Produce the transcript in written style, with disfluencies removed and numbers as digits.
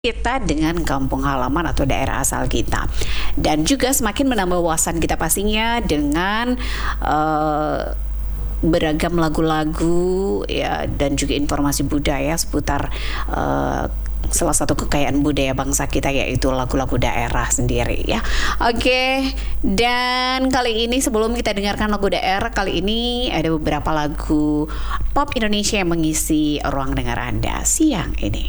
kita dengan kampung halaman atau daerah asal kita, dan juga semakin menambah wawasan kita pastinya dengan beragam lagu-lagu ya, dan juga informasi budaya seputar salah satu kekayaan budaya bangsa kita, yaitu lagu-lagu daerah sendiri ya. Oke, dan kali ini sebelum kita dengarkan lagu daerah, kali ini ada beberapa lagu pop Indonesia yang mengisi ruang dengar Anda siang ini.